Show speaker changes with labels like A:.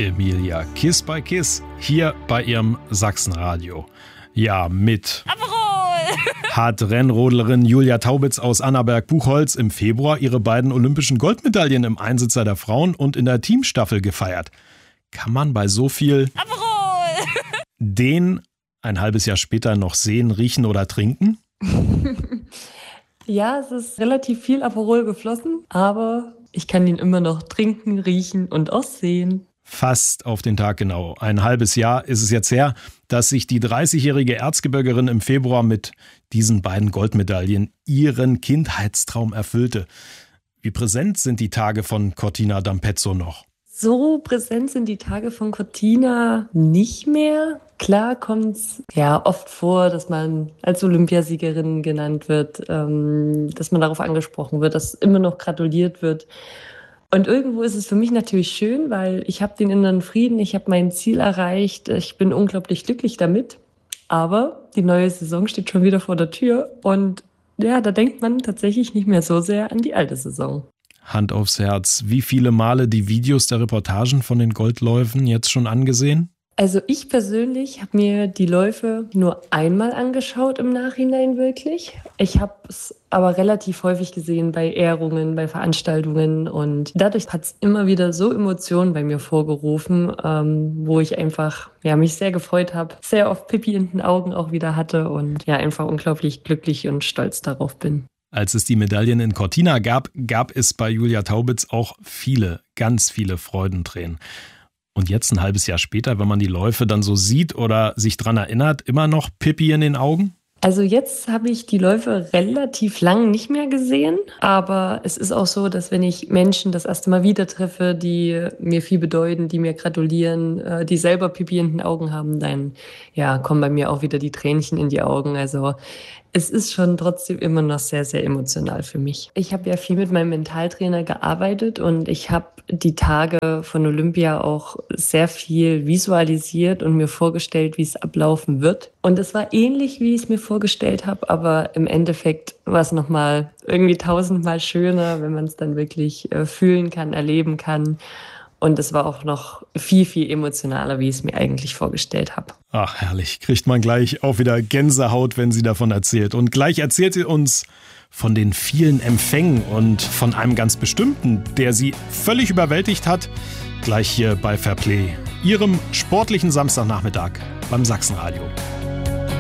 A: Emilia Kiss by Kiss hier bei ihrem Sachsenradio. Ja, mit
B: Aperol!
A: Hat Rennrodlerin Julia Taubitz aus Annaberg-Buchholz im Februar ihre beiden olympischen Goldmedaillen im Einsitzer der Frauen und in der Teamstaffel gefeiert. Kann man bei so viel
B: Aperol!
A: den ein halbes Jahr später noch sehen, riechen oder trinken?
C: Ja, es ist relativ viel Aperol geflossen, aber ich kann ihn immer noch trinken, riechen und auch sehen.
A: Fast auf den Tag genau. Ein halbes Jahr ist es jetzt her, dass sich die 30-jährige Erzgebirgerin im Februar mit diesen beiden Goldmedaillen ihren Kindheitstraum erfüllte. Wie präsent sind die Tage von Cortina d'Ampezzo noch?
C: So präsent sind die Tage von Cortina nicht mehr. Klar kommt es ja oft vor, dass man als Olympiasiegerin genannt wird, dass man darauf angesprochen wird, dass immer noch gratuliert wird. Und irgendwo ist es für mich natürlich schön, weil ich habe den inneren Frieden, ich habe mein Ziel erreicht, ich bin unglaublich glücklich damit. Aber die neue Saison steht schon wieder vor der Tür und ja, da denkt man tatsächlich nicht mehr so sehr an die alte Saison.
A: Hand aufs Herz, wie viele Male die Videos der Reportagen von den Goldläufen jetzt schon angesehen?
C: Also ich persönlich habe mir die Läufe nur einmal angeschaut im Nachhinein wirklich. Ich habe es aber relativ häufig gesehen bei Ehrungen, bei Veranstaltungen und dadurch hat es immer wieder so Emotionen bei mir vorgerufen, wo ich einfach mich sehr gefreut habe, sehr oft Pipi in den Augen auch wieder hatte und ja einfach unglaublich glücklich und stolz darauf bin.
A: Als es die Medaillen in Cortina gab es bei Julia Taubitz auch ganz viele Freudentränen. Und jetzt ein halbes Jahr später, wenn man die Läufe dann so sieht oder sich dran erinnert, immer noch Pipi in den Augen?
C: Also jetzt habe ich die Läufe relativ lang nicht mehr gesehen, aber es ist auch so, dass wenn ich Menschen das erste Mal wieder treffe, die mir viel bedeuten, die mir gratulieren, die selber Pipi in den Augen haben, dann kommen bei mir auch wieder die Tränchen in die Augen. Also es ist schon trotzdem immer noch sehr, sehr emotional für mich. Ich habe ja viel mit meinem Mentaltrainer gearbeitet und ich habe die Tage von Olympia auch sehr viel visualisiert und mir vorgestellt, wie es ablaufen wird. Und es war ähnlich, wie ich es mir vorgestellt habe, aber im Endeffekt war es nochmal irgendwie 1000-mal schöner, wenn man es dann wirklich fühlen kann, erleben kann. Und es war auch noch viel, viel emotionaler, wie ich es mir eigentlich vorgestellt habe.
A: Ach, herrlich. Kriegt man gleich auch wieder Gänsehaut, wenn sie davon erzählt. Und gleich erzählt sie uns von den vielen Empfängen und von einem ganz bestimmten, der sie völlig überwältigt hat. Gleich hier bei Fairplay, ihrem sportlichen Samstagnachmittag beim Sachsenradio.